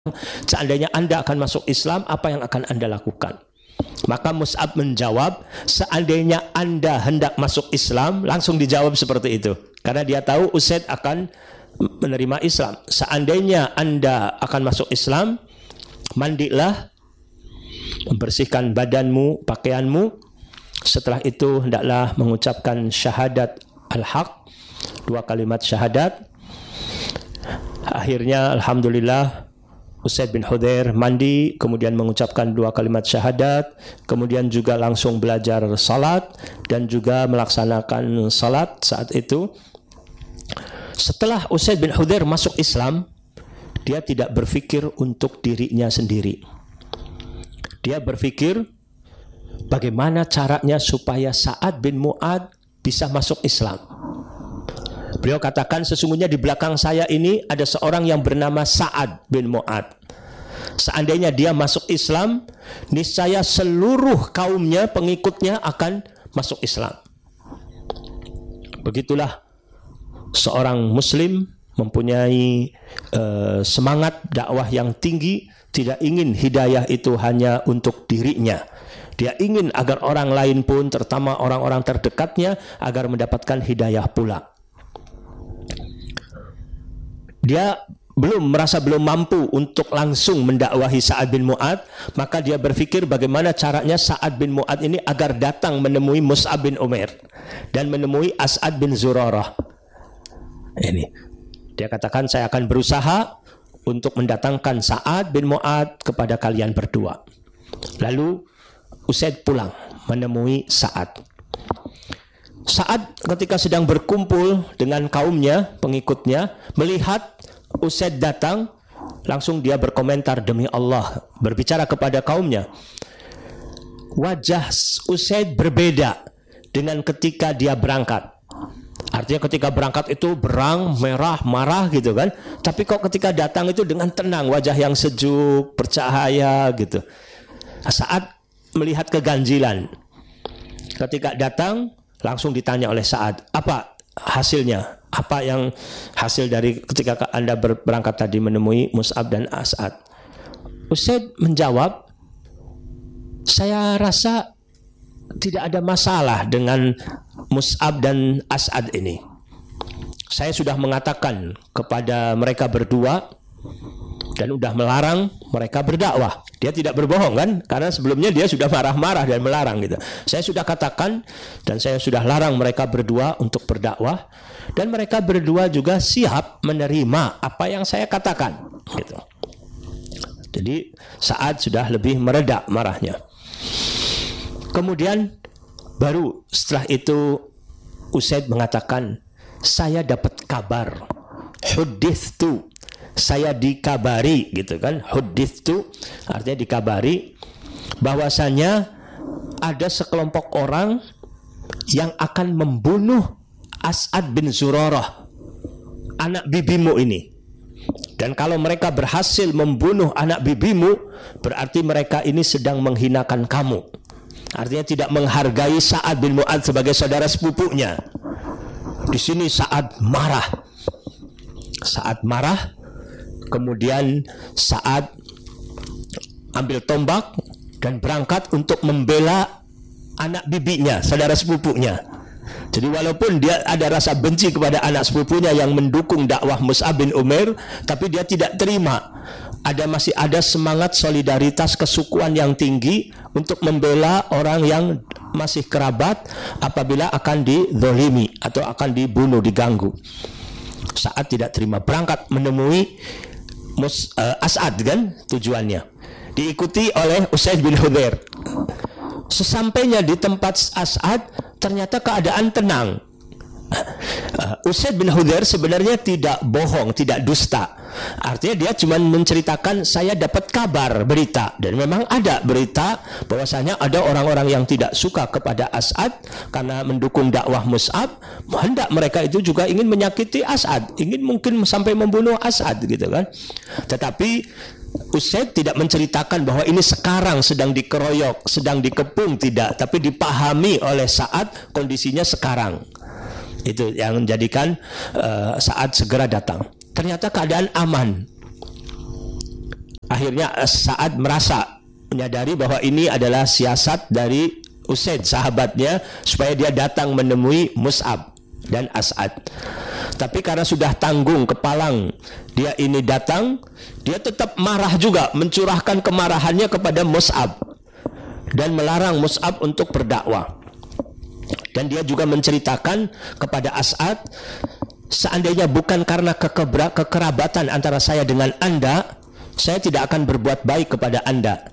seandainya Anda akan masuk Islam, apa yang akan Anda lakukan? Maka Mus'ab menjawab, seandainya Anda hendak masuk Islam, langsung dijawab seperti itu. Karena dia tahu Usaid akan menerima Islam. Seandainya Anda akan masuk Islam, mandilah, membersihkan badanmu, pakaianmu. Setelah itu hendaklah mengucapkan syahadat al-haq, 2 kalimat syahadat. Akhirnya alhamdulillah Usaid bin Hudzair mandi, kemudian mengucapkan 2 kalimat syahadat, kemudian juga langsung belajar salat dan juga melaksanakan salat saat itu. Setelah Usaid bin Hudzair masuk Islam, dia tidak berpikir untuk dirinya sendiri. Dia berpikir bagaimana caranya supaya Sa'ad bin Mu'adz bisa masuk Islam. Beliau katakan, sesungguhnya di belakang saya ini ada seorang yang bernama Sa'ad bin Mu'adz. Seandainya dia masuk Islam, niscaya seluruh kaumnya, pengikutnya akan masuk Islam. Begitulah seorang Muslim mempunyai semangat dakwah yang tinggi, tidak ingin hidayah itu hanya untuk dirinya. Dia ingin agar orang lain pun, terutama orang-orang terdekatnya, agar mendapatkan hidayah pula. Dia merasa belum mampu untuk langsung mendakwahi Sa'ad bin Mu'adz, maka dia berpikir bagaimana caranya Sa'ad bin Mu'adz ini agar datang menemui Mus'ab bin Umair dan menemui As'ad bin Zurarah. Ini dia katakan, saya akan berusaha untuk mendatangkan Sa'ad bin Mu'adz kepada kalian berdua. Lalu Usaid pulang menemui Sa'ad. Sa'ad ketika sedang berkumpul dengan kaumnya, pengikutnya, melihat Usaid datang, langsung dia berkomentar, demi Allah, berbicara kepada kaumnya, wajah Usaid berbeda dengan ketika dia berangkat. Artinya ketika berangkat itu berang, merah, marah gitu kan. Tapi kok ketika datang itu dengan tenang, wajah yang sejuk, bercahaya gitu. Saat melihat keganjilan, ketika datang langsung ditanya oleh Sa'ad, apa hasilnya? Apa yang hasil dari ketika Anda berangkat tadi menemui Mus'ab dan As'ad? Usaid menjawab, saya rasa tidak ada masalah dengan Mus'ab dan As'ad ini. Saya sudah mengatakan kepada mereka berdua dan sudah melarang mereka berdakwah. Dia tidak berbohong kan? Karena sebelumnya dia sudah marah-marah dan melarang gitu. Saya sudah katakan dan saya sudah larang mereka berdua untuk berdakwah, dan mereka berdua juga siap menerima apa yang saya katakan gitu. Jadi Sa'ad sudah lebih mereda marahnya. Kemudian baru setelah itu Usaid mengatakan, saya dapat kabar, huddithtu, saya dikabari gitu kan. Huddithtu artinya dikabari bahwasanya ada sekelompok orang yang akan membunuh As'ad bin Zurarah, anak bibimu ini. Dan kalau mereka berhasil membunuh anak bibimu, berarti mereka ini sedang menghinakan kamu. Artinya tidak menghargai Sa'ad bin Mu'adz sebagai saudara sepupunya. Di sini Sa'ad marah. Sa'ad marah. Kemudian Sa'ad ambil tombak dan berangkat untuk membela anak bibinya, saudara sepupunya. Jadi walaupun dia ada rasa benci kepada anak sepupunya yang mendukung dakwah Mus'ab bin Umair, tapi dia tidak terima. Masih ada semangat solidaritas kesukuan yang tinggi untuk membela orang yang masih kerabat apabila akan dizalimi atau akan dibunuh, diganggu. Saat tidak terima, berangkat menemui As'ad kan tujuannya. Diikuti oleh Usaid bin Hudzair. Sesampainya di tempat As'ad, ternyata keadaan tenang. Usaid bin Hudzair sebenarnya tidak bohong, tidak dusta. Artinya dia cuma menceritakan, saya dapat kabar, berita, dan memang ada berita bahwasanya ada orang-orang yang tidak suka kepada As'ad karena mendukung dakwah Mus'ab. Hendak mereka itu juga ingin menyakiti As'ad, ingin mungkin sampai membunuh As'ad gitu kan. Tetapi Usaid tidak menceritakan bahwa ini sekarang sedang dikeroyok, sedang dikepung, tidak, tapi dipahami oleh Sa'ad kondisinya sekarang. Itu yang menjadikan Sa'ad segera datang. Ternyata keadaan aman. Akhirnya Sa'ad merasa menyadari bahwa ini adalah siasat dari Usaid, sahabatnya, supaya dia datang menemui Mus'ab dan As'ad. Tapi karena sudah tanggung kepalang dia ini datang, dia tetap marah juga, mencurahkan kemarahannya kepada Mus'ab dan melarang Mus'ab untuk berdakwah. Dan dia juga menceritakan kepada As'ad, seandainya bukan karena kekerabatan antara saya dengan Anda, saya tidak akan berbuat baik kepada Anda.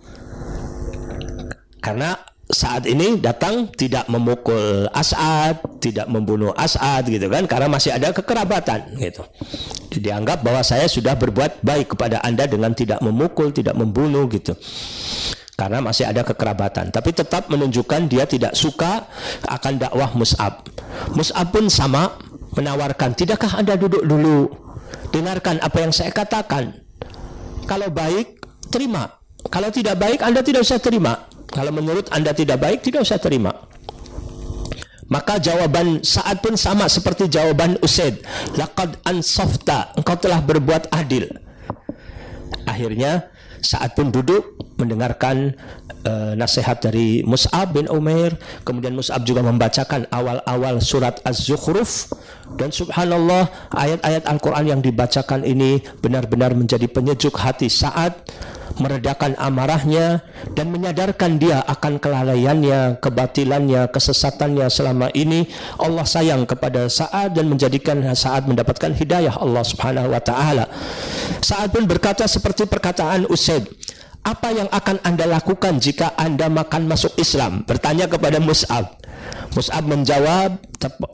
Karena saat ini datang tidak memukul As'ad, tidak membunuh As'ad gitu kan, karena masih ada kekerabatan gitu. Dianggap bahwa saya sudah berbuat baik kepada Anda dengan tidak memukul, tidak membunuh gitu, karena masih ada kekerabatan. Tapi tetap menunjukkan dia tidak suka akan dakwah Mus'ab. Mus'ab pun sama, menawarkan, tidakkah Anda duduk dulu, dengarkan apa yang saya katakan. Kalau baik, terima. Kalau tidak baik, Anda tidak usah terima. Kalau menurut Anda tidak baik, tidak usah terima. Maka jawaban Sa'ad pun sama seperti jawaban Usaid. Laqad ansafta, engkau telah berbuat adil. Akhirnya Sa'ad pun duduk mendengarkan nasihat dari Mus'ab bin Umair. Kemudian Mus'ab juga membacakan awal-awal surat Az-Zukhruf. Dan subhanallah, ayat-ayat Al-Quran yang dibacakan ini benar-benar menjadi penyejuk hati Sa'ad, meredakan amarahnya dan menyadarkan dia akan kelalaiannya, kebatilannya, kesesatannya selama ini. Allah sayang kepada Sa'ad dan menjadikan Sa'ad mendapatkan hidayah Allah Subhanahu wa taala. Sa'ad pun berkata seperti perkataan Usaid, apa yang akan Anda lakukan jika Anda makan masuk Islam? Bertanya kepada Mus'ab. Mus'ab menjawab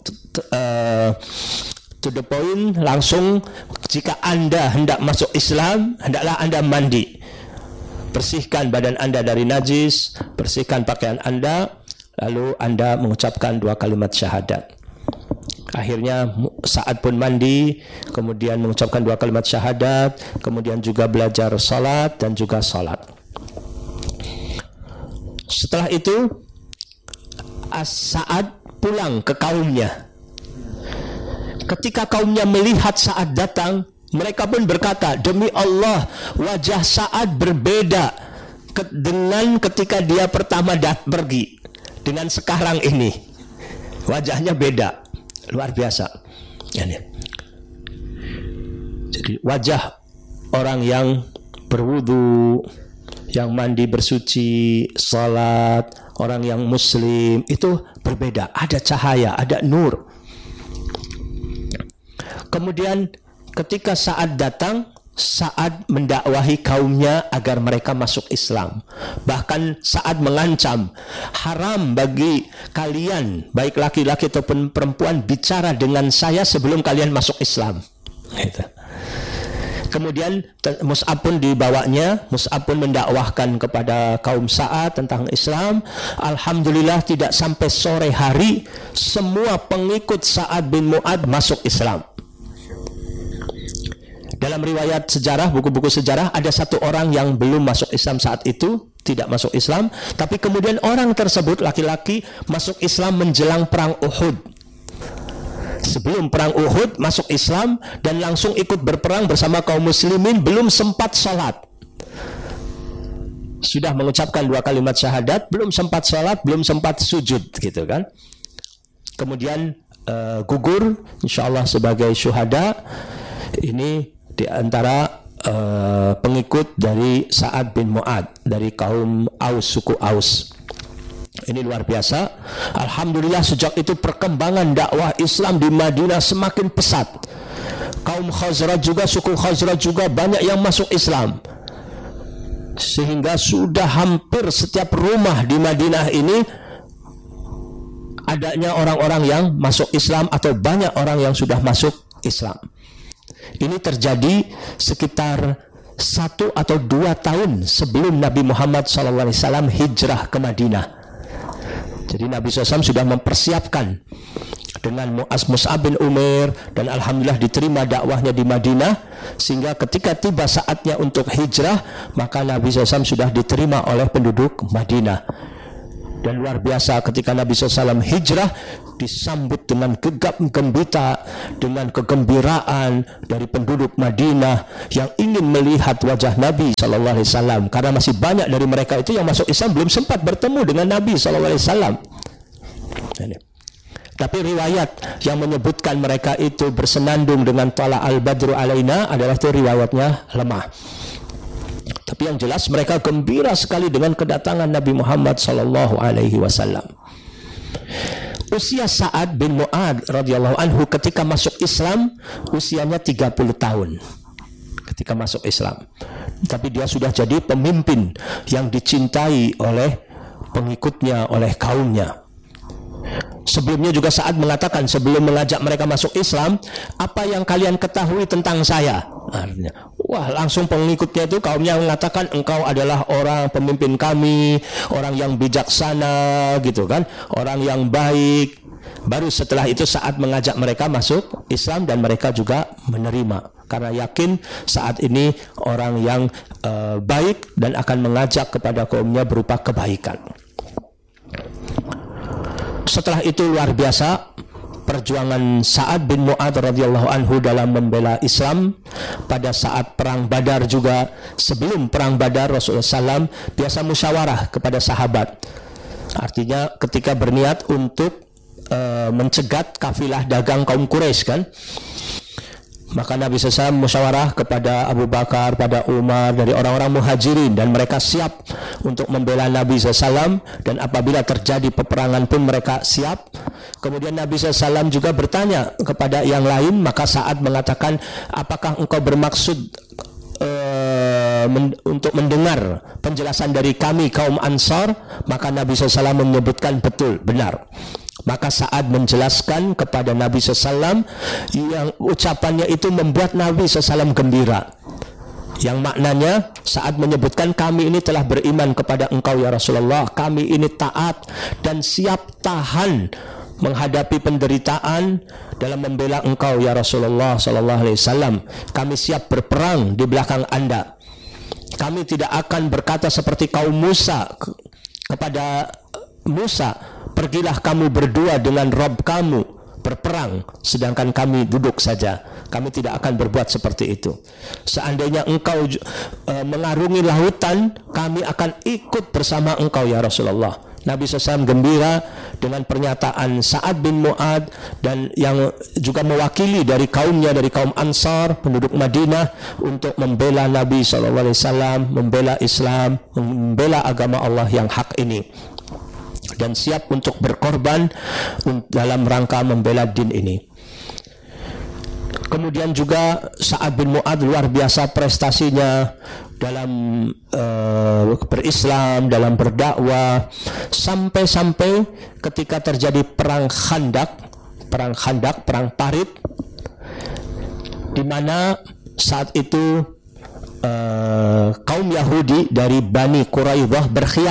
to the point, langsung, jika Anda hendak masuk Islam, hendaklah Anda mandi, bersihkan badan Anda dari najis, bersihkan pakaian Anda, lalu Anda mengucapkan 2 kalimat syahadat. Akhirnya Sa'ad pun mandi, kemudian mengucapkan 2 kalimat syahadat, kemudian juga belajar salat dan juga salat. Setelah itu Sa'ad pulang ke kaumnya. Ketika kaumnya melihat Sa'ad datang, mereka pun berkata, demi Allah, wajah Sa'ad berbeda dengan ketika dia pertama pergi dengan sekarang ini. Wajahnya beda, luar biasa. Jadi wajah orang yang berwudu, yang mandi bersuci, salat, orang yang muslim itu berbeda. Ada cahaya, ada nur. Kemudian ketika Sa'ad datang, Sa'ad mendakwahi kaumnya agar mereka masuk Islam. Bahkan Sa'ad mengancam, haram bagi kalian, baik laki-laki ataupun perempuan, bicara dengan saya sebelum kalian masuk Islam. Gitu. Kemudian Mus'ab pun dibawanya, Mus'ab pun mendakwahkan kepada kaum Sa'ad tentang Islam. Alhamdulillah tidak sampai sore hari semua pengikut Sa'ad bin Mu'ad masuk Islam. Dalam riwayat sejarah, buku-buku sejarah, ada satu orang yang belum masuk Islam saat itu, tidak masuk Islam, tapi kemudian orang tersebut, laki-laki, masuk Islam menjelang perang Uhud. Sebelum perang Uhud masuk Islam dan langsung ikut berperang bersama kaum muslimin, belum sempat sholat. Sudah mengucapkan 2 kalimat syahadat, belum sempat sholat, belum sempat sujud, gitu kan. Kemudian gugur, insyaallah sebagai syuhada. Ini di antara pengikut dari Sa'ad bin Mu'ad, dari kaum Aus, suku Aus. Ini luar biasa. Alhamdulillah sejak itu perkembangan dakwah Islam di Madinah semakin pesat. Kaum Khazraj juga, suku Khazraj juga banyak yang masuk Islam. Sehingga sudah hampir setiap rumah di Madinah ini adanya orang-orang yang masuk Islam atau banyak orang yang sudah masuk Islam. Ini terjadi sekitar 1 atau 2 tahun sebelum Nabi Muhammad SAW hijrah ke Madinah. Jadi Nabi SAW sudah mempersiapkan dengan Mus'ab bin Umair, dan alhamdulillah diterima dakwahnya di Madinah, sehingga ketika tiba saatnya untuk hijrah, maka Nabi SAW sudah diterima oleh penduduk Madinah. Dan luar biasa ketika Nabi SAW hijrah, disambut dengan gegap gembita, dengan kegembiraan dari penduduk Madinah yang ingin melihat wajah Nabi SAW. Karena masih banyak dari mereka itu yang masuk Islam belum sempat bertemu dengan Nabi SAW. Tapi riwayat yang menyebutkan mereka itu bersenandung dengan tala al-badru alaina adalah itu riwayatnya lemah. Tapi yang jelas mereka gembira sekali dengan kedatangan Nabi Muhammad SAW. Usia Sa'ad bin Mu'adz radhiyallahu anhu ketika masuk Islam usianya 30 tahun. Ketika masuk Islam. Tapi dia sudah jadi pemimpin yang dicintai oleh pengikutnya, oleh kaumnya. Sebelumnya juga Sa'ad mengatakan sebelum mengajak mereka masuk Islam, apa yang kalian ketahui tentang saya? Artinya, wah, langsung pengikutnya itu kaumnya mengatakan engkau adalah orang pemimpin kami, orang yang bijaksana gitu kan, orang yang baik. Baru setelah itu Sa'ad mengajak mereka masuk Islam dan mereka juga menerima karena yakin saat ini orang yang baik dan akan mengajak kepada kaumnya berupa kebaikan. Setelah itu luar biasa perjuangan Sa'ad bin Mu'adz radhiyallahu anhu dalam membela Islam. Pada saat perang Badar juga, sebelum perang Badar Rasulullah SAW biasa musyawarah kepada sahabat. Artinya ketika berniat untuk mencegat kafilah dagang kaum Quraisy kan, maka Nabi SAW musyawarah kepada Abu Bakar, pada Umar dari orang-orang muhajirin, dan mereka siap untuk membela Nabi SAW, dan apabila terjadi peperangan pun mereka siap. Kemudian Nabi SAW juga bertanya kepada yang lain, maka Sa'ad mengatakan, apakah engkau bermaksud untuk mendengar penjelasan dari kami kaum Ansar? Maka Nabi SAW menyebutkan betul, benar. Maka Sa'ad menjelaskan kepada Nabi SAW yang ucapannya itu membuat Nabi SAW gembira. Yang maknanya Sa'ad menyebutkan kami ini telah beriman kepada engkau ya Rasulullah. Kami ini taat dan siap tahan menghadapi penderitaan dalam membela engkau ya Rasulullah SAW. Kami siap berperang di belakang anda. Kami tidak akan berkata seperti kaum Musa kepada Musa, pergilah kamu berdua dengan Rabb kamu berperang, sedangkan kami duduk saja. Kami tidak akan berbuat seperti itu. Seandainya engkau mengarungi lautan, kami akan ikut bersama engkau ya Rasulullah. Nabi SAW gembira dengan pernyataan Sa'ad bin Mu'adz dan yang juga mewakili dari kaumnya, dari kaum Ansar, penduduk Madinah, untuk membela Nabi SAW, membela Islam, membela agama Allah yang hak ini, dan siap untuk berkorban dalam rangka membela din ini. Kemudian juga Sa'ad bin Mu'adz luar biasa prestasinya dalam berislam, dalam berdakwah, sampai-sampai ketika terjadi perang Khandak, perang Parit, di mana saat itu kaum Yahudi dari Bani Quraidah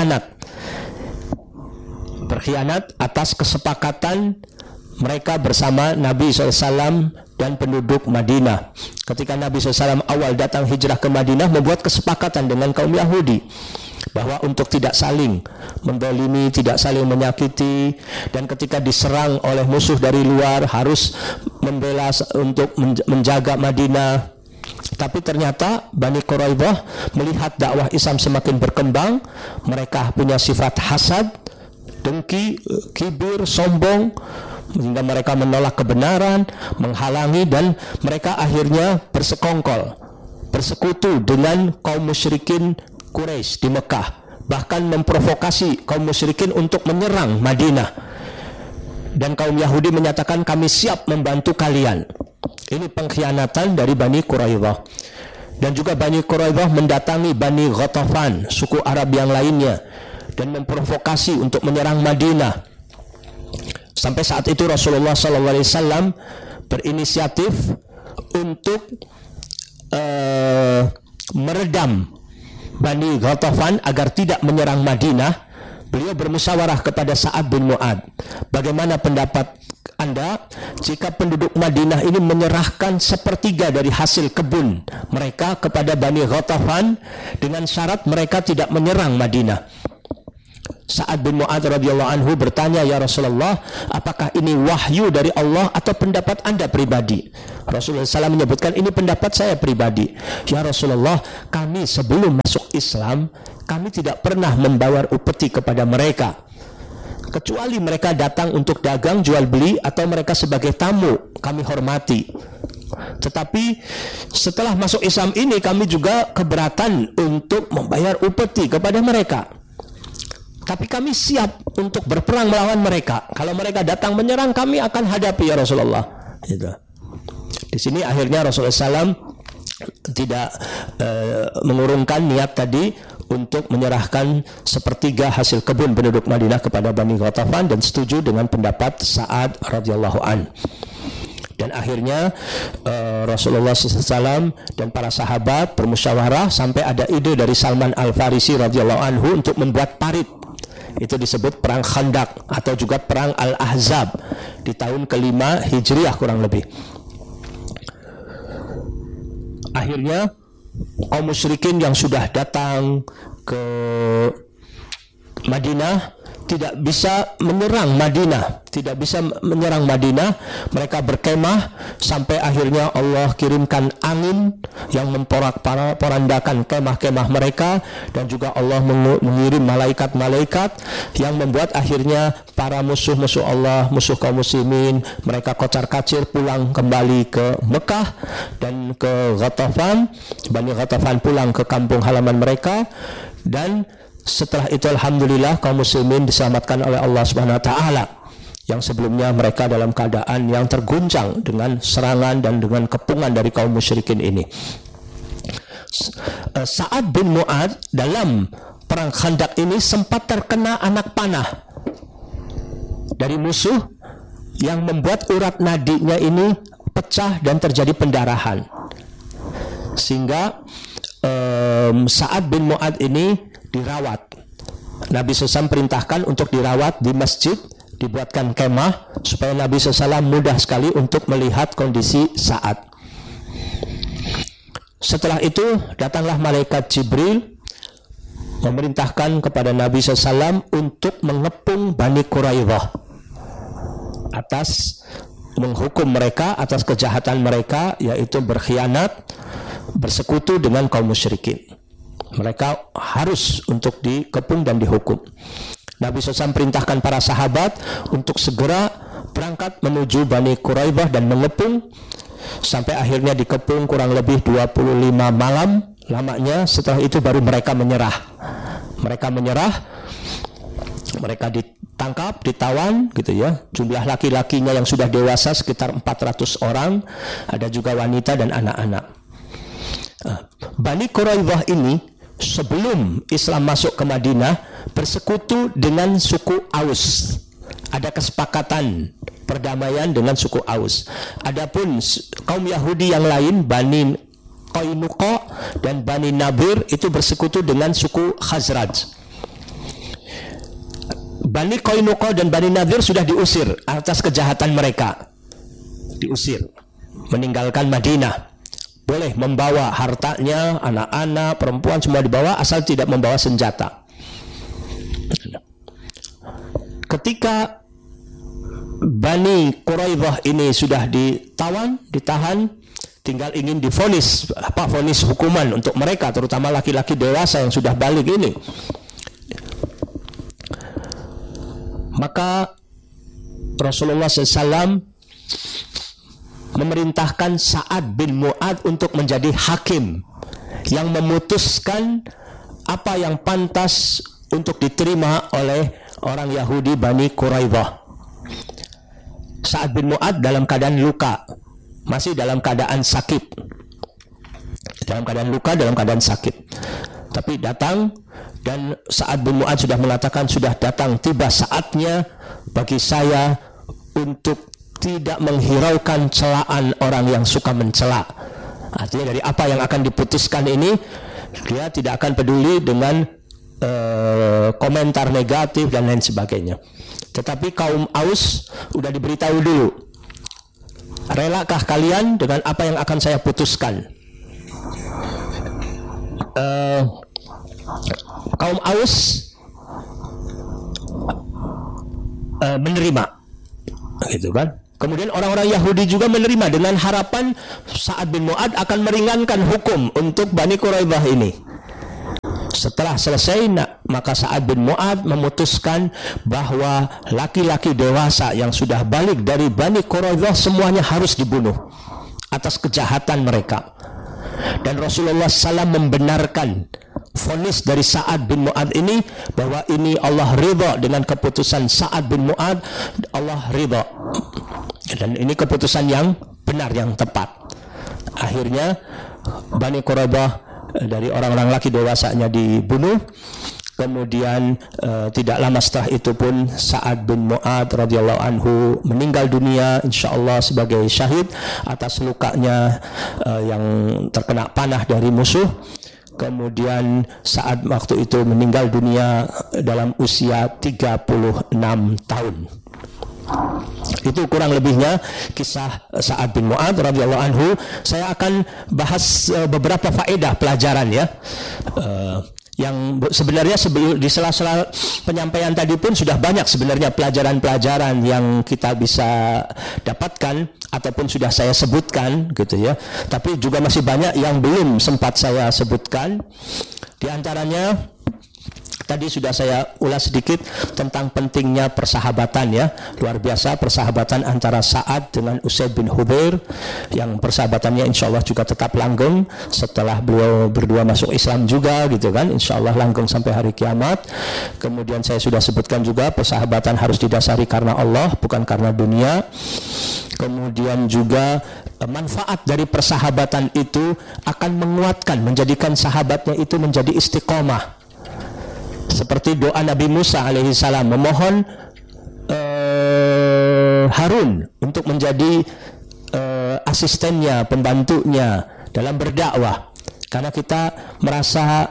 berkhianat atas kesepakatan mereka bersama Nabi SAW dan penduduk Madinah. Ketika Nabi SAW awal datang hijrah ke Madinah, membuat kesepakatan dengan kaum Yahudi bahwa untuk tidak saling mendolimi, tidak saling menyakiti, dan ketika diserang oleh musuh dari luar harus membela untuk menjaga Madinah. Tapi ternyata Bani Quraidah melihat dakwah Islam semakin berkembang, mereka punya sifat hasad, dengki, kibir, sombong, sehingga mereka menolak kebenaran, menghalangi, dan mereka akhirnya bersekongkol, bersekutu dengan kaum musyrikin Quraisy di Mekah, bahkan memprovokasi kaum musyrikin untuk menyerang Madinah. Dan kaum Yahudi menyatakan kami siap membantu kalian. Ini pengkhianatan dari Bani Quraidah. Dan juga Bani Quraidah mendatangi Bani Ghatafan, suku Arab yang lainnya, dan memprovokasi untuk menyerang Madinah. Sampai saat itu Rasulullah SAW berinisiatif untuk meredam Bani Ghatafan agar tidak menyerang Madinah. Beliau bermusyawarah kepada Sa'ad bin Mu'adz, bagaimana pendapat Anda jika penduduk Madinah ini menyerahkan sepertiga dari hasil kebun mereka kepada Bani Ghatafan dengan syarat mereka tidak menyerang Madinah. Sa'ad bin Mu'adz radhiyallahu anhu bertanya, "Ya Rasulullah, apakah ini wahyu dari Allah atau pendapat Anda pribadi?" Rasulullah SAW menyebutkan, "Ini pendapat saya pribadi." "Ya Rasulullah, kami sebelum masuk Islam, kami tidak pernah membayar upeti kepada mereka, kecuali mereka datang untuk dagang, jual beli, atau mereka sebagai tamu, kami hormati. Tetapi setelah masuk Islam ini, kami juga keberatan untuk membayar upeti kepada mereka. Tapi kami siap untuk berperang melawan mereka. Kalau mereka datang menyerang, kami akan hadapi, ya Rasulullah." Gitu. Di sini akhirnya Rasulullah SAW tidak mengurungkan niat tadi untuk menyerahkan sepertiga hasil kebun penduduk Madinah kepada Bani Ghatafan, dan setuju dengan pendapat Sa'ad radhiyallahu an. Dan akhirnya Rasulullah SAW dan para sahabat bermusyawarah sampai ada ide dari Salman Al-Farisi radhiyallahu anhu untuk membuat parit. Itu disebut perang Khandaq atau juga perang Al-Ahzab di tahun ke-5 Hijriah kurang lebih. Akhirnya kaum musyrikin yang sudah datang ke Madinah tidak bisa menyerang Madinah. Mereka berkemah sampai akhirnya Allah kirimkan angin yang memporak-porandakan kemah-kemah mereka, dan juga Allah mengirim malaikat-malaikat yang membuat akhirnya para musuh-musuh Allah, musuh kaum muslimin, mereka kocar-kacir pulang kembali ke Mekah dan ke Ghatafan. Bani Ghatafan pulang ke kampung halaman mereka, dan setelah itu alhamdulillah kaum muslimin diselamatkan oleh Allah Subhanahu wa taala, yang sebelumnya mereka dalam keadaan yang terguncang dengan serangan dan dengan kepungan dari kaum musyrikin ini. Sa'ad bin Mu'adz dalam perang Khandaq ini sempat terkena anak panah dari musuh yang membuat urat nadinya ini pecah dan terjadi pendarahan, sehingga Sa'ad bin Mu'adz ini dirawat. Nabi SAW perintahkan untuk dirawat di masjid, dibuatkan kemah supaya Nabi SAW mudah sekali untuk melihat kondisi Sa'ad. Setelah itu datanglah malaikat Jibril memerintahkan kepada Nabi SAW untuk mengepung Bani Quraidah atas menghukum mereka atas kejahatan mereka, yaitu berkhianat, bersekutu dengan kaum musyrikin. Mereka harus untuk dikepung dan dihukum. Nabi SAW perintahkan para sahabat untuk segera berangkat menuju Bani Quraidah dan mengepung, sampai akhirnya dikepung kurang lebih 25 malam lamanya. Setelah itu baru mereka menyerah. Mereka ditangkap, ditawan gitu ya. Jumlah laki-lakinya yang sudah dewasa sekitar 400 orang, ada juga wanita dan anak-anak. Bani Quraidah ini sebelum Islam masuk ke Madinah bersekutu dengan suku Aus. Ada kesepakatan perdamaian dengan suku Aus. Adapun kaum Yahudi yang lain, Bani Qainuqa dan Bani Nadir, itu bersekutu dengan suku Khazraj. Bani Qainuqa dan Bani Nadir sudah diusir atas kejahatan mereka. Diusir, meninggalkan Madinah. Boleh membawa hartanya, anak-anak, perempuan semua dibawa, asal tidak membawa senjata. Ketika Bani Quraidah ini sudah ditahan, tinggal ingin divonis, vonis hukuman untuk mereka, terutama laki-laki dewasa yang sudah balik ini. Maka Rasulullah SAW memerintahkan Sa'ad bin Mu'adz untuk menjadi hakim yang memutuskan apa yang pantas untuk diterima oleh orang Yahudi Bani Quraidah. Sa'ad bin Mu'adz dalam keadaan luka, masih dalam keadaan sakit. Dalam keadaan sakit. Tapi datang, dan Sa'ad bin Mu'adz sudah mengatakan, sudah datang, tiba saatnya bagi saya untuk tidak menghiraukan celaan orang yang suka mencela. Artinya dari apa yang akan diputuskan ini, dia tidak akan peduli dengan komentar negatif dan lain sebagainya. Tetapi kaum Aus sudah diberitahu dulu, relakah kalian dengan apa yang akan saya putuskan? Kaum Aus menerima, gitu kan. Kemudian orang-orang Yahudi juga menerima dengan harapan Sa'ad bin Mu'adz akan meringankan hukum untuk Bani Quraidah ini. Setelah selesai, maka Sa'ad bin Mu'adz memutuskan bahwa laki-laki dewasa yang sudah balik dari Bani Quraidah semuanya harus dibunuh atas kejahatan mereka. Dan Rasulullah SAW membenarkan vonis dari Sa'ad bin Mu'adz ini, bahwa ini Allah ridha dengan keputusan Sa'ad bin Mu'adz, Allah ridha, dan ini keputusan yang benar, yang tepat. Akhirnya Bani Quraidah dari orang-orang laki dewasanya dibunuh. Kemudian tidak lama setelah itu pun Sa'ad bin Mu'adz radhiyallahu anhu meninggal dunia, insyaallah sebagai syahid atas lukanya yang terkena panah dari musuh. Kemudian saat waktu itu meninggal dunia dalam usia 36 tahun. Itu kurang lebihnya kisah Sa'ad bin Mu'adz radhiyallahu anhu. Saya akan bahas beberapa faedah pelajaran ya. Yang sebenarnya di sela-sela penyampaian tadi pun sudah banyak sebenarnya pelajaran-pelajaran yang kita bisa dapatkan ataupun sudah saya sebutkan gitu ya. Tapi juga masih banyak yang belum sempat saya sebutkan. Di antaranya tadi sudah saya ulas sedikit tentang pentingnya persahabatan ya. Luar biasa persahabatan antara Sa'ad dengan Usaid bin Hudzair, yang persahabatannya insya Allah juga tetap langgeng setelah beliau berdua masuk Islam juga gitu kan. Insya Allah langgeng sampai hari kiamat. Kemudian saya sudah sebutkan juga persahabatan harus didasari karena Allah, bukan karena dunia. Kemudian juga manfaat dari persahabatan itu akan menguatkan, menjadikan sahabatnya itu menjadi istiqomah. Seperti doa Nabi Musa alaihissalam memohon Harun untuk menjadi asistennya, pembantunya dalam berdakwah. Karena kita merasa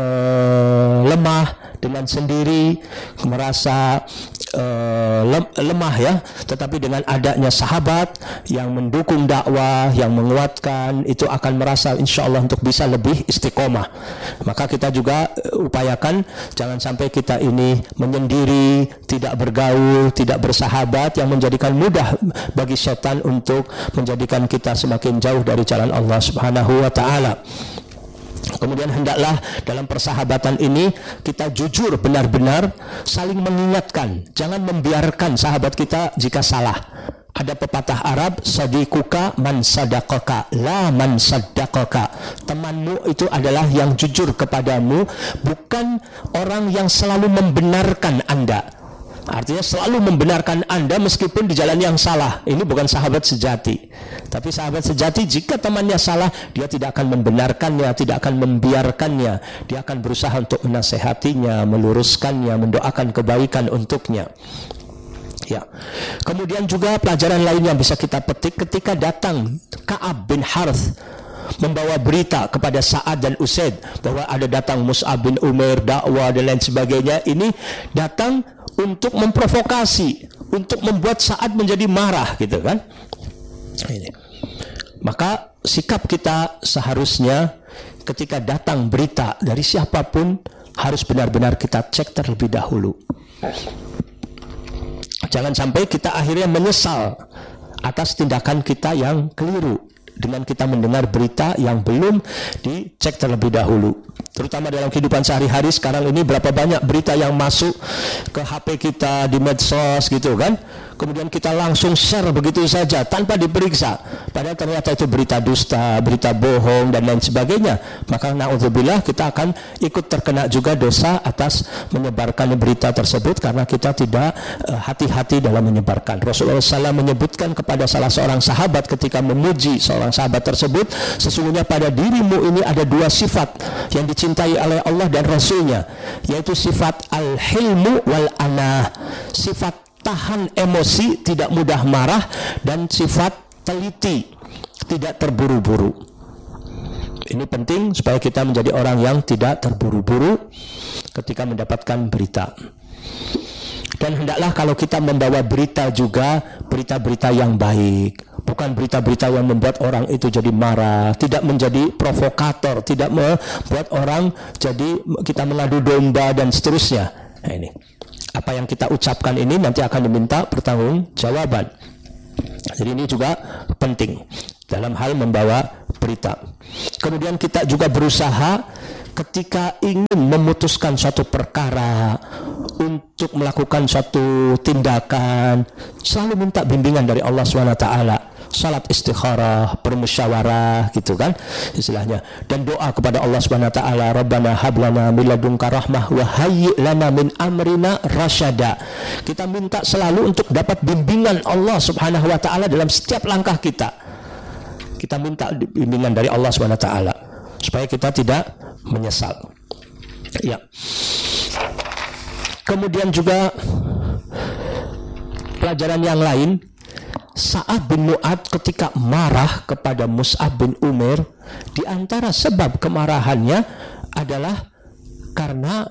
lemah dengan sendiri, merasa lemah ya, tetapi dengan adanya sahabat yang mendukung dakwah, yang menguatkan, itu akan merasa insya Allah untuk bisa lebih istiqomah. Maka kita juga upayakan jangan sampai kita ini menyendiri, tidak bergaul, tidak bersahabat, yang menjadikan mudah bagi setan untuk menjadikan kita semakin jauh dari jalan Allah Subhanahu wa ta'ala. Kemudian hendaklah dalam persahabatan ini kita jujur, benar-benar saling mengingatkan. Jangan membiarkan sahabat kita jika salah. Ada pepatah Arab, sadiquka man sadaqaka la man saddaqaka. Temanmu itu adalah yang jujur kepadamu, bukan orang yang selalu membenarkan Anda. Artinya selalu membenarkan Anda meskipun di jalan yang salah. Ini bukan sahabat sejati. Tapi sahabat sejati jika temannya salah, dia tidak akan membenarkannya, tidak akan membiarkannya. Dia akan berusaha untuk menasehatinya, meluruskannya, mendoakan kebaikan untuknya. Ya. Kemudian juga pelajaran lain yang bisa kita petik ketika datang Ka'ab bin Harith membawa berita kepada Sa'ad dan Usaid bahwa ada datang Mus'ab bin Umair, dakwah dan lain sebagainya. Ini datang untuk memprovokasi, untuk membuat Sa'ad menjadi marah gitu kan. Ini. Maka sikap kita seharusnya ketika datang berita dari siapapun harus benar-benar kita cek terlebih dahulu. Jangan sampai kita akhirnya menyesal atas tindakan kita yang keliru dengan kita mendengar berita yang belum dicek terlebih dahulu. Terutama dalam kehidupan sehari-hari sekarang ini, berapa banyak berita yang masuk ke HP kita di medsos gitu kan. Kemudian kita langsung share begitu saja tanpa diperiksa, padahal ternyata itu berita dusta, berita bohong dan lain sebagainya. Maka na'udzubillah kita akan ikut terkena juga dosa atas menyebarkan berita tersebut karena kita tidak hati-hati dalam menyebarkan. Rasulullah SAW menyebutkan kepada salah seorang sahabat ketika memuji seorang sahabat tersebut, sesungguhnya pada dirimu ini ada dua sifat yang dicintai oleh Allah dan Rasulnya, yaitu sifat al-hilmu wal-anah, sifat tahan emosi, tidak mudah marah, dan sifat teliti, tidak terburu-buru. Ini penting supaya kita menjadi orang yang tidak terburu-buru ketika mendapatkan berita. Dan hendaklah kalau kita membawa berita juga berita-berita yang baik, bukan berita-berita yang membuat orang itu jadi marah, tidak menjadi provokator, tidak membuat orang jadi kita mengadu domba dan seterusnya. Nah, ini Apa yang kita ucapkan ini nanti akan diminta pertanggungjawaban. Jadi ini juga penting dalam hal membawa berita. Kemudian kita juga berusaha ketika ingin memutuskan suatu perkara, untuk melakukan suatu tindakan, selalu minta bimbingan dari Allah SWT. Salat istikharah, bermusyawarah gitu kan istilahnya, dan doa kepada Allah SWT, Rabbana hablana min ladunka rahmah wa hayyi' lana min amrina rasyada. Kita minta selalu untuk dapat bimbingan Allah Subhanahu wa taala dalam setiap langkah kita. Kita minta bimbingan dari Allah SWT supaya kita tidak menyesal. Ya. Kemudian juga pelajaran yang lain, Sa'ad bin Mu'adz ketika marah kepada Mus'ab bin Umair, di antara sebab kemarahannya adalah karena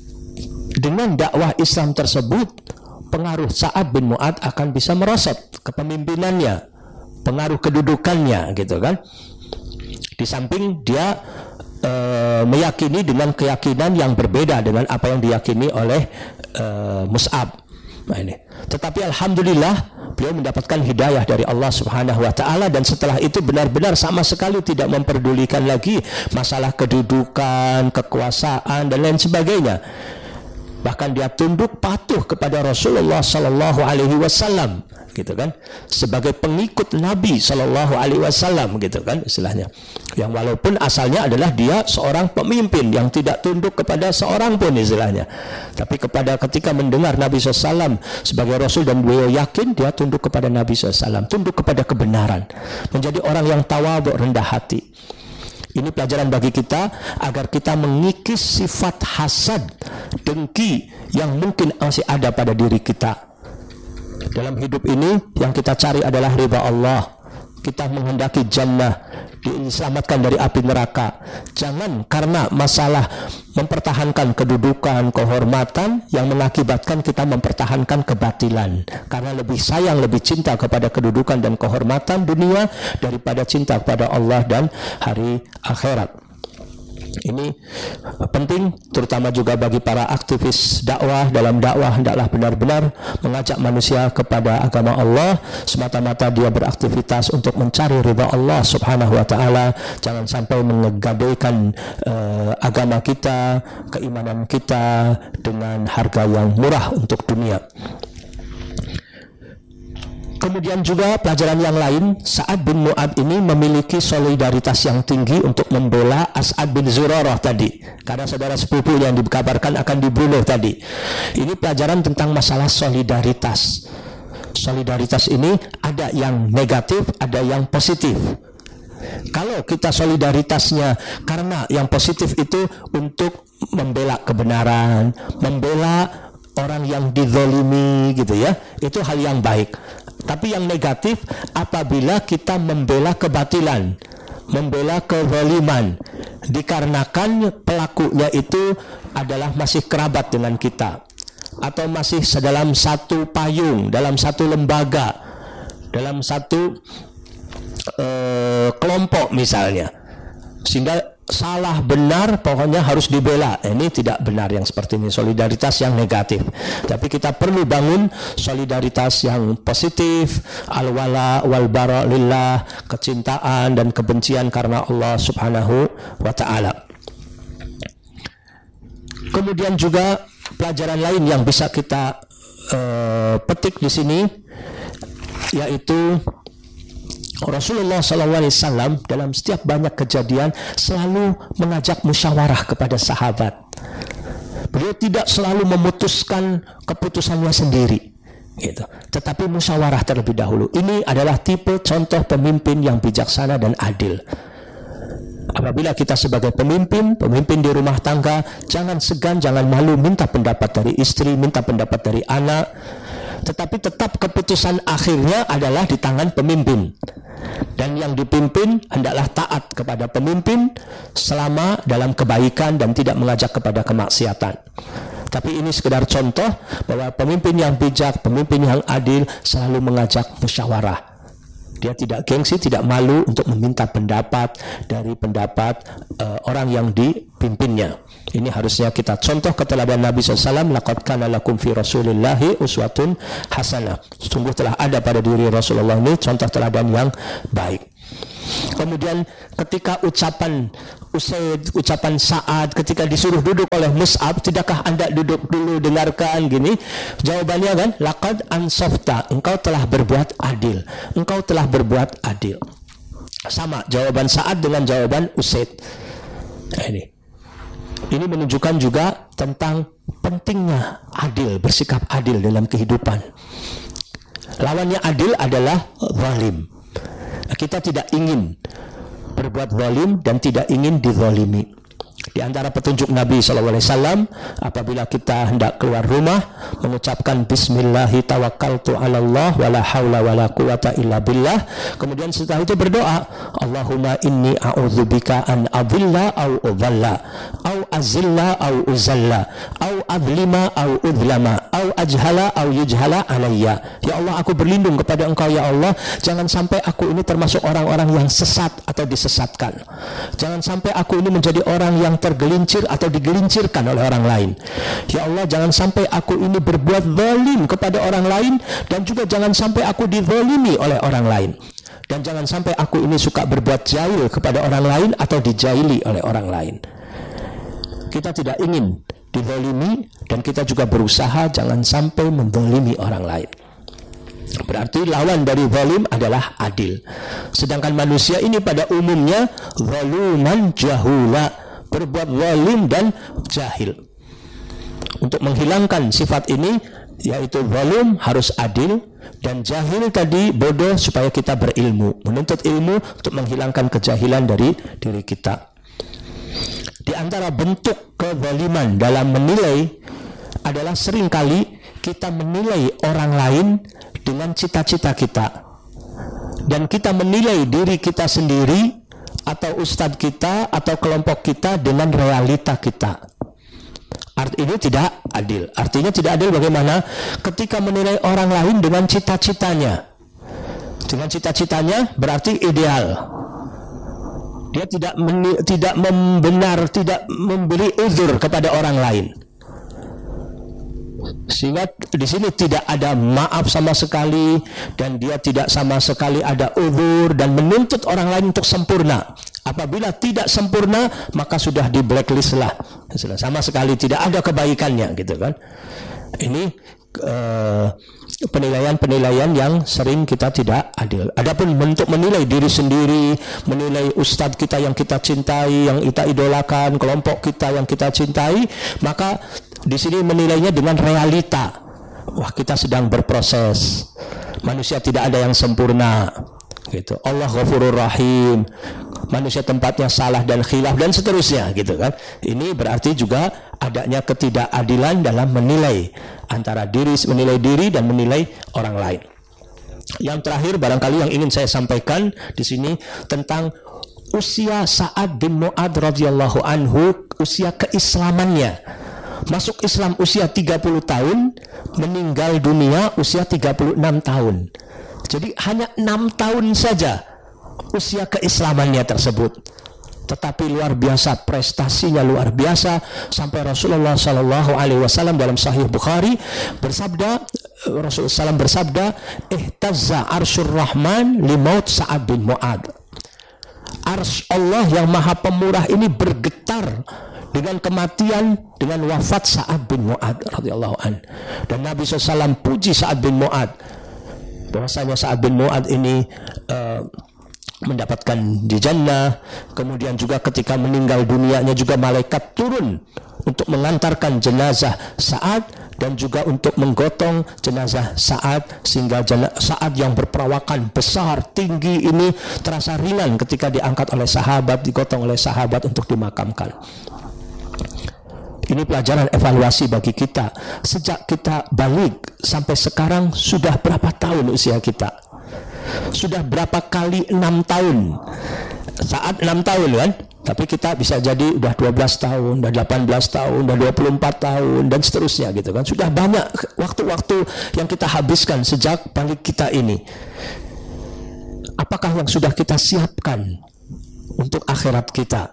dengan dakwah Islam tersebut pengaruh Sa'ad bin Mu'adz akan bisa merosot kepemimpinannya, pengaruh kedudukannya gitu kan. Di samping dia meyakini dengan keyakinan yang berbeda dengan apa yang diyakini oleh Mus'ab. Nah ini. Tetapi alhamdulillah beliau mendapatkan hidayah dari Allah Subhanahu wa taala, dan setelah itu benar-benar sama sekali tidak memperdulikan lagi masalah kedudukan, kekuasaan dan lain sebagainya. Bahkan dia tunduk patuh kepada Rasulullah sallallahu alaihi wasallam gitu kan, sebagai pengikut Nabi sallallahu alaihi wasallam gitu kan istilahnya. Yang walaupun asalnya adalah dia seorang pemimpin yang tidak tunduk kepada seorang pun istilahnya, tapi ketika mendengar Nabi SAW sebagai Rasul dan beliau yakin, dia tunduk kepada Nabi SAW, tunduk kepada kebenaran, menjadi orang yang tawadhu, rendah hati. Ini pelajaran bagi kita agar kita mengikis sifat hasad, dengki yang mungkin masih ada pada diri kita. Dalam hidup ini yang kita cari adalah ridha Allah. Kita menghendaki jannah, diselamatkan dari api neraka. Jangan karena masalah mempertahankan kedudukan, kehormatan yang mengakibatkan kita mempertahankan kebatilan. Karena lebih sayang, lebih cinta kepada kedudukan dan kehormatan dunia daripada cinta kepada Allah dan hari akhirat. Ini penting terutama juga bagi para aktivis dakwah. Dalam dakwah hendaklah benar-benar mengajak manusia kepada agama Allah, semata-mata dia beraktivitas untuk mencari ridha Allah Subhanahu wa taala. Jangan sampai menggadaikan agama kita, keimanan kita dengan harga yang murah untuk dunia. Kemudian juga pelajaran yang lain, Sa'ad bin Mu'adz ini memiliki solidaritas yang tinggi untuk membela As'ad bin Zurarah tadi, karena saudara sepupu yang dikabarkan akan dibunuh tadi. Ini pelajaran tentang masalah solidaritas. Solidaritas ini ada yang negatif, ada yang positif. Kalau kita solidaritasnya karena yang positif itu untuk membela kebenaran, membela orang yang dizalimi gitu ya, itu hal yang baik. Tapi yang negatif apabila kita membela kebatilan, membela kezaliman, dikarenakan pelakunya itu adalah masih kerabat dengan kita, atau masih dalam satu payung, dalam satu lembaga, dalam satu kelompok misalnya, sehingga salah benar pokoknya harus dibela. Ini tidak benar yang seperti ini, solidaritas yang negatif. Tapi kita perlu bangun solidaritas yang positif, al-wala wal bara lillah, kecintaan dan kebencian karena Allah Subhanahu wa taala. Kemudian juga pelajaran lain yang bisa kita petik di sini, yaitu Rasulullah SAW dalam setiap banyak kejadian selalu mengajak musyawarah kepada sahabat. Beliau tidak selalu memutuskan keputusannya sendiri, gitu. Tetapi musyawarah terlebih dahulu. Ini adalah tipe contoh pemimpin yang bijaksana dan adil. Apabila kita sebagai pemimpin di rumah tangga, jangan segan, jangan malu minta pendapat dari istri, minta pendapat dari anak. Tetapi tetap keputusan akhirnya adalah di tangan pemimpin. Dan yang dipimpin hendaklah taat kepada pemimpin selama dalam kebaikan dan tidak mengajak kepada kemaksiatan. Tapi ini sekedar contoh bahwa pemimpin yang bijak, pemimpin yang adil selalu mengajak musyawarah. Dia tidak gengsi, tidak malu untuk meminta pendapat dari pendapat orang yang dipimpinnya. Ini harusnya kita contoh keteladanan Nabi SAW. Laqad kana lakum fi Rasulillahi uswatun hasanah. Sungguh telah ada pada diri Rasulullah ini contoh teladan yang baik. Kemudian ketika ucapan Usaid, ucapan Sa'ad, ketika disuruh duduk oleh Mus'ab, tidakkah anda duduk dulu dengarkan gini? Jawabannya kan, laqad ansafta, engkau telah berbuat adil, engkau telah berbuat adil. Sama jawaban Sa'ad dengan jawaban Usaid. Ini menunjukkan juga tentang pentingnya adil, bersikap adil dalam kehidupan. Lawannya adil adalah zalim. Kita tidak ingin berbuat zalim dan tidak ingin dizalimi. Di antara petunjuk Nabi SAW, apabila kita hendak keluar rumah, mengucapkan Bismillahi tawakkaltu ala Allah wala hawla wala quwata illa billah. Kemudian setelah itu berdoa, Allahumma inni a'udzubika an adilla au udhalla au azilla au uzalla au adlima au udlama au ajhala au yujhala alayya. Ya Allah, aku berlindung kepada Engkau ya Allah, jangan sampai aku ini termasuk orang-orang yang sesat atau disesatkan. Jangan sampai aku ini menjadi orang yang tergelincir atau digelincirkan oleh orang lain. Ya Allah, jangan sampai aku ini berbuat zalim kepada orang lain, dan juga jangan sampai aku dizalimi oleh orang lain, dan jangan sampai aku ini suka berbuat jahil kepada orang lain atau dijahili oleh orang lain. Kita tidak ingin dizalimi, dan kita juga berusaha jangan sampai menzalimi orang lain. Berarti lawan dari zalim adalah adil. Sedangkan manusia ini pada umumnya zaluman jahula, berbuat zalim dan jahil. Untuk menghilangkan sifat ini, yaitu zalim harus adil, dan jahil tadi bodoh, supaya kita berilmu, menuntut ilmu untuk menghilangkan kejahilan dari diri kita. Di antara bentuk kezaliman dalam menilai adalah seringkali kita menilai orang lain dengan cita-cita kita, dan kita menilai diri kita sendiri atau ustadz kita atau kelompok kita dengan realita kita. Ini tidak adil. Artinya tidak adil bagaimana? Ketika menilai orang lain dengan cita-citanya. Dengan cita-citanya berarti ideal. Dia tidak memberi uzur kepada orang lain. Sehingga di sini tidak ada maaf sama sekali, dan dia tidak sama sekali ada uzur dan menuntut orang lain untuk sempurna. Apabila tidak sempurna, maka sudah di blacklist lah, sama sekali tidak ada kebaikannya, gitu kan. Ini penilaian-penilaian yang sering kita tidak adil. Adapun bentuk menilai diri sendiri, menilai ustadz kita yang kita cintai, yang kita idolakan, kelompok kita yang kita cintai, maka di sini menilainya dengan realita. Wah, kita sedang berproses. Manusia tidak ada yang sempurna, gitu. Allah Ghafurur Rahim. Manusia tempatnya salah dan khilaf dan seterusnya, gitu kan. Ini berarti juga adanya ketidakadilan dalam menilai antara menilai diri dan menilai orang lain. Yang terakhir barangkali yang ingin saya sampaikan di sini tentang usia Sa'ad bin Mu'adz radhiyallahu anhu, usia keislamannya. Masuk Islam usia 30 tahun, meninggal dunia usia 36 tahun. Jadi hanya 6 tahun saja usia keislamannya tersebut. Tetapi luar biasa, prestasinya luar biasa, sampai Rasulullah SAW dalam Sahih Bukhari bersabda, Rasulullah SAW bersabda, ihtazza arsyur rahman limaut Sa'ad bin Mu'adz. Arsy Allah yang maha pemurah ini bergetar dengan kematian, dengan wafat Sa'ad bin Mu'adz radhiyallahu an. Dan Nabi SAW puji Sa'ad bin Mu'adz, bahwasanya Sa'ad bin Mu'adz ini mendapatkan di jannah. Kemudian juga ketika meninggal dunianya juga malaikat turun untuk mengantarkan jenazah Sa'ad, dan juga untuk menggotong jenazah Sa'ad, sehingga Sa'ad yang berperawakan besar, tinggi ini terasa ringan ketika diangkat oleh sahabat, digotong oleh sahabat untuk dimakamkan. Ini pelajaran evaluasi bagi kita. Sejak kita balik sampai sekarang sudah berapa tahun usia kita? Sudah berapa kali 6 tahun? Saat 6 tahun kan? Tapi kita bisa jadi udah 12 tahun, udah 18 tahun, udah 24 tahun, dan seterusnya, gitu kan. Sudah banyak waktu-waktu yang kita habiskan sejak balik kita ini. Apakah yang sudah kita siapkan untuk akhirat kita?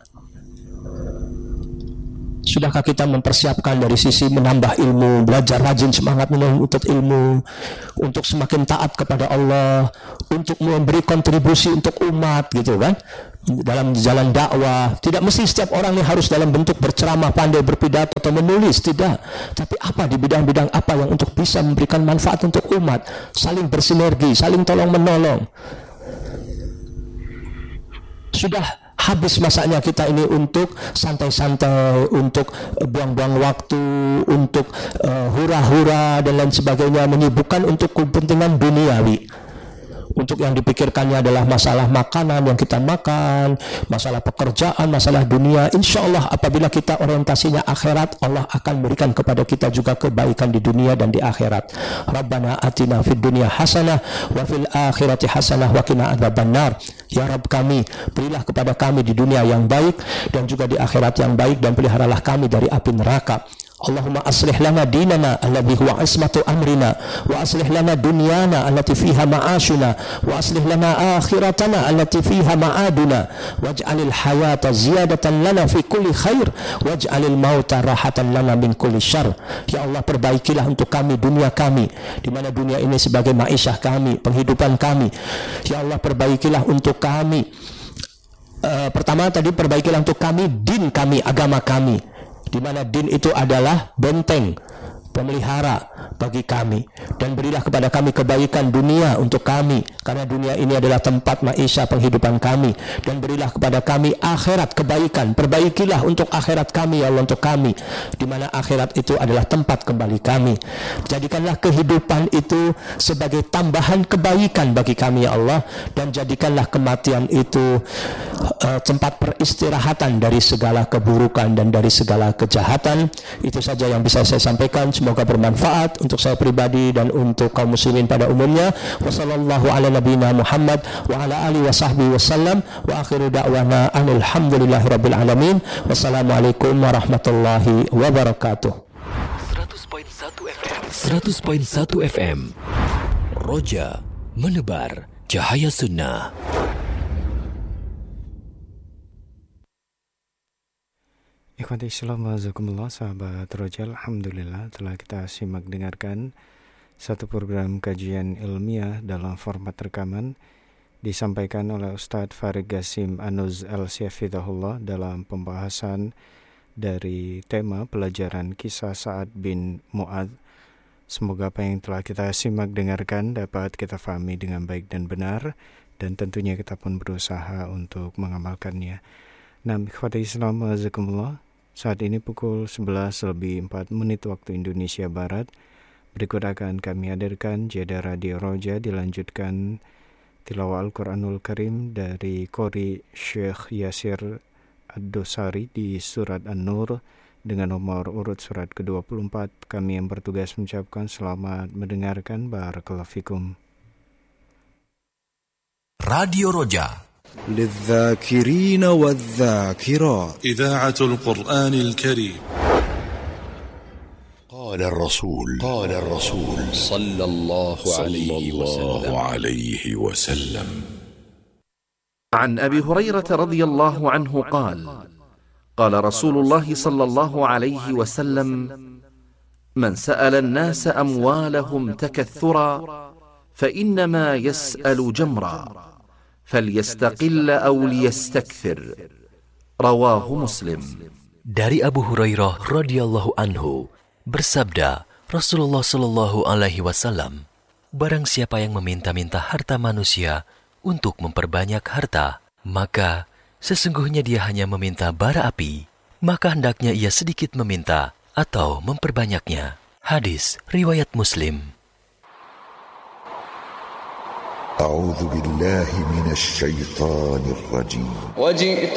Sudahkah kita mempersiapkan dari sisi menambah ilmu, belajar rajin, semangat menuntut ilmu, untuk semakin taat kepada Allah, untuk memberi kontribusi untuk umat, gitu kan? Dalam jalan dakwah. Tidak mesti setiap orang ini harus dalam bentuk berceramah, pandai berpidato atau menulis, tidak. Tapi apa di bidang-bidang apa yang untuk bisa memberikan manfaat untuk umat, saling bersinergi, saling tolong menolong. Sudah habis masanya kita ini untuk santai-santai, untuk buang-buang waktu, untuk hura-hura dan lain sebagainya, menyibukkan untuk kepentingan duniawi. Untuk yang dipikirkannya adalah masalah makanan yang kita makan, masalah pekerjaan, masalah dunia. Insya Allah apabila kita orientasinya akhirat, Allah akan berikan kepada kita juga kebaikan di dunia dan di akhirat. Rabbana atina fid dunya hasanah wa fil akhirati hasanah wa qina adzabannar. Ya Rabb kami, berilah kepada kami di dunia yang baik dan juga di akhirat yang baik, dan peliharalah kami dari api neraka. Allahumma aslih lana dinana alladhi huwa ismatu amrina, wa aslih lana dunyana allati fiha ma'ashuna, wa aslih lana akhiratana allati fiha ma'aduna, waj'alil hayata ziyadatan lana fi kulli khair, waj'alil mauta rahatan lana min kulli syarr. Ya Allah, perbaikilah untuk kami dunia kami, di mana dunia ini sebagai ma'isyah kami, penghidupan kami. Ya Allah, perbaikilah untuk kami, pertama tadi perbaikilah untuk kami din kami, agama kami, di mana din itu adalah benteng pemelihara bagi kami, dan berilah kepada kami kebaikan dunia untuk kami, karena dunia ini adalah tempat maisha penghidupan kami, dan berilah kepada kami akhirat kebaikan, perbaikilah untuk akhirat kami ya Allah, untuk kami, di mana akhirat itu adalah tempat kembali kami. Jadikanlah kehidupan itu sebagai tambahan kebaikan bagi kami ya Allah, dan jadikanlah kematian itu tempat peristirahatan dari segala keburukan dan dari segala kejahatan. Itu saja yang bisa saya sampaikan. Semoga bermanfaat untuk saya pribadi dan untuk kaum muslimin pada umumnya. Wassallallahu ala nabiyina Muhammad wa ala alihi wa sahbihi wasallam, wa akhiru da'wana alhamdulillahi rabbil alamin. Wassalamualaikum warahmatullahi wabarakatuh. 100.1 FM Roja menebar cahaya sunnah. Ikhwati Islam wazakumullah, sahabat Roja, alhamdulillah telah kita simak dengarkan satu program kajian ilmiah dalam format rekaman disampaikan oleh Ustadz Farid Qasim Anuz Al-Syafidahullah dalam pembahasan dari tema pelajaran kisah Sa'ad bin Mu'adz. Semoga apa yang telah kita simak dengarkan dapat kita fahami dengan baik dan benar, dan tentunya kita pun berusaha untuk mengamalkannya. Nah, ikhwati Islam wazakumullah, saat ini pukul 11:04 waktu Indonesia Barat. Berikut akan kami hadirkan jeda Radio Roja, dilanjutkan tilawah Al-Quranul Karim dari Qori Syekh Yasir Ad-Dosari di surat An-Nur dengan nomor urut surat ke-24. Kami yang bertugas mengucapkan selamat mendengarkan. Barakallahu fikum. Radio Roja للذاكرين والذاكرات إذاعة القرآن الكريم. قال الرسول صلى الله عليه وسلم عن أبي هريرة رضي الله عنه قال قال رسول الله صلى الله عليه وسلم من سأل الناس أموالهم تكثرا فإنما يسأل جمرا فليستقل أو ليستكثر. رواه مسلم. Dari Abu Hurairah radhiyallahu anhu bersabda, Rasulullah sallallahu alaihi wasallam, barang siapa yang meminta-minta harta manusia untuk memperbanyak harta, maka sesungguhnya dia hanya meminta bara api, maka hendaknya ia sedikit meminta atau memperbanyaknya. Hadis riwayat Muslim. أعوذ بالله من الشيطان الرجيم